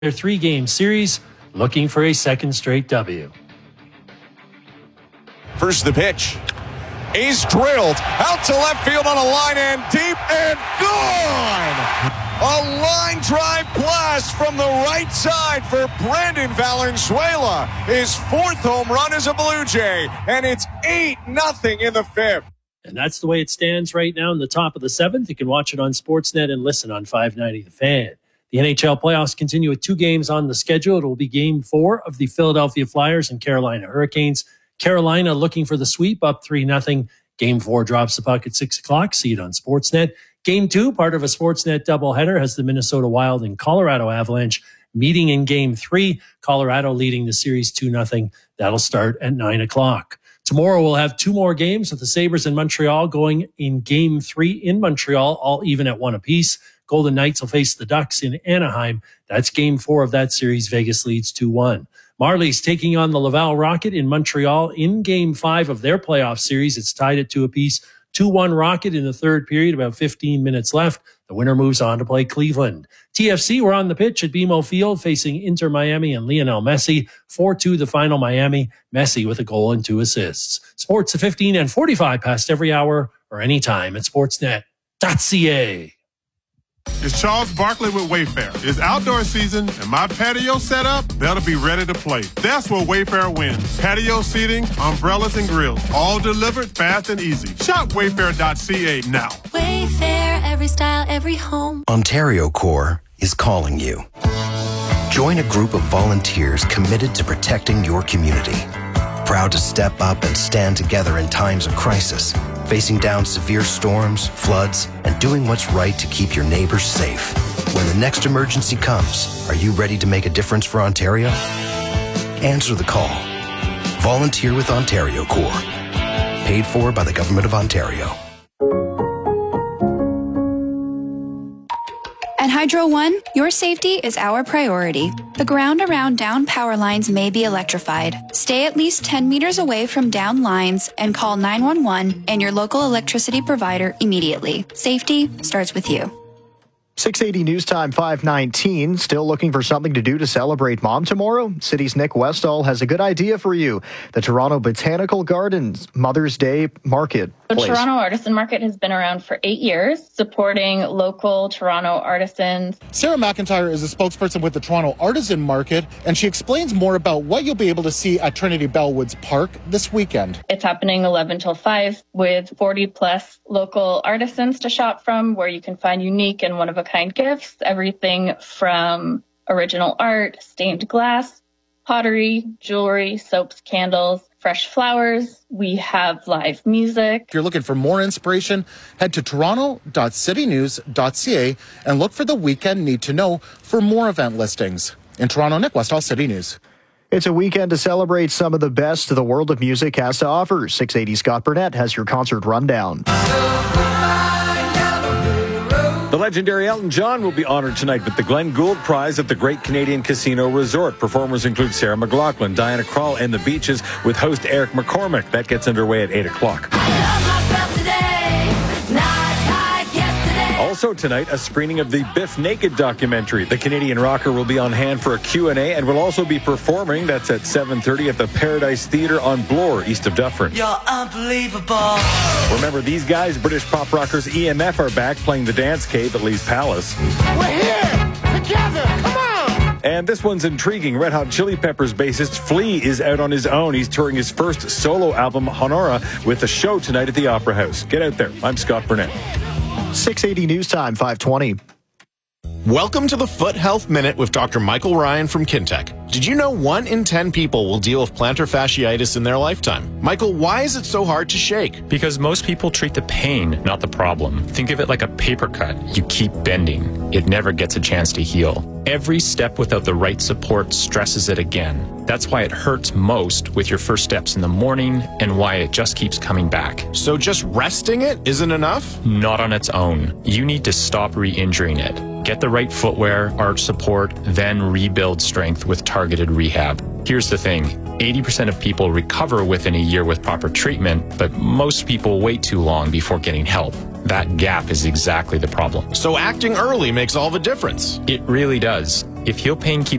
their 3-game series, looking for a second straight W. First the pitch. He's drilled out to left field on a line and deep and gone! A line drive blast from the right side for Brandon Valenzuela. His 4th home run as a Blue Jay, and it's 8-0 in the 5th. And that's the way it stands right now in the top of the 7th. You can watch it on Sportsnet and listen on 590 The Fan. The NHL playoffs continue with 2 games on the schedule. It will be Game 4 of the Philadelphia Flyers and Carolina Hurricanes. Carolina looking for the sweep, up 3-0. Game 4 drops the puck at 6 o'clock. See it on Sportsnet. Game 2, part of a Sportsnet doubleheader, has the Minnesota Wild and Colorado Avalanche meeting in Game 3. Colorado leading the series 2-0. That'll start at 9 o'clock. Tomorrow we'll have 2 more games with the Sabres in Montreal going in Game 3 in Montreal, all even at 1 apiece. Golden Knights will face the Ducks in Anaheim. That's Game 4 of that series. Vegas leads 2-1. Marlies taking on the Laval Rocket in Montreal in Game 5 of their playoff series. It's tied at 2 apiece. 2-1 Rocket in the 3rd period, about 15 minutes left. The winner moves on to play Cleveland. TFC were on the pitch at BMO Field facing Inter Miami and Lionel Messi. 4-2 the final Miami. Messi with a goal and 2 assists. Sports at 15 and 45 past every hour or anytime at sportsnet.ca. It's Charles Barkley with Wayfair. It's outdoor season, and my patio setup, that'll be ready to play. That's where Wayfair wins. Patio seating, umbrellas, and grills, all delivered fast and easy. Shop wayfair.ca now. Wayfair, every style, every home. Ontario Corps is calling you. Join a group of volunteers committed to protecting your community. Proud to step up and stand together in times of crisis, facing down severe storms, floods, and doing what's right to keep your neighbors safe. When the next emergency comes, are you ready to make a difference for Ontario? Answer the call. Volunteer with Ontario Corps. Paid for by the Government of Ontario. At Hydro One, your safety is our priority. The ground around down power lines may be electrified. Stay at least 10 meters away from down lines and call 911 and your local electricity provider immediately. Safety starts with you. 680 News Time 519. Still looking for something to do to celebrate Mom tomorrow? City's Nick Westall has a good idea for you. The Toronto Botanical Gardens Mother's Day Market. The Toronto Artisan Market has been around for 8 years, supporting local Toronto artisans. Sarah McIntyre is a spokesperson with the Toronto Artisan Market, and she explains more about what you'll be able to see at Trinity Bellwoods Park this weekend. It's happening 11 till 5 with 40 plus local artisans to shop from, where you can find unique and one-of-a-kind gifts, everything from original art, stained glass, pottery, jewelry, soaps, candles, fresh flowers. We have live music. If you're looking for more inspiration, head to toronto.citynews.ca and look for the weekend Need to Know for more event listings. In Toronto, Nick Westall, City News. It's a weekend to celebrate some of the best the world of music has to offer. 680 Scott Burnett has your concert rundown. The legendary Elton John will be honored tonight with the Glenn Gould Prize at the Great Canadian Casino Resort. Performers include Sarah McLachlan, Diana Krall, and the Beaches with host Eric McCormick. That gets underway at 8 o'clock. Also tonight, a screening of the Biff Naked documentary. The Canadian rocker will be on hand for a Q&A and will also be performing. That's at 7:30 at the Paradise Theatre on Bloor, east of Dufferin. You're unbelievable. Remember, these guys, British pop rockers EMF, are back playing the Dance Cave at Lee's Palace. We're here together. Come on. And this one's intriguing. Red Hot Chili Peppers bassist Flea is out on his own. He's touring his first solo album, Honora, with a show tonight at the Opera House. Get out there. I'm Scott Burnett. 680 News Time 520. Welcome to the Foot Health Minute with Dr. Michael Ryan from Kintec. Did you know 1 in 10 people will deal with plantar fasciitis in their lifetime? Michael, why is it so hard to shake? Because most people treat the pain, not the problem. Think of it like a paper cut. You keep bending. It never gets a chance to heal. Every step without the right support stresses it again. That's why it hurts most with your first steps in the morning and why it just keeps coming back. So just resting it isn't enough? Not on its own. You need to stop re-injuring it. Get the right footwear, arch support, then rebuild strength with targeted rehab. Here's the thing. 80% of people recover within a year with proper treatment, but most people wait too long before getting help. That gap is exactly the problem. So acting early makes all the difference. It really does. If heel pain keeps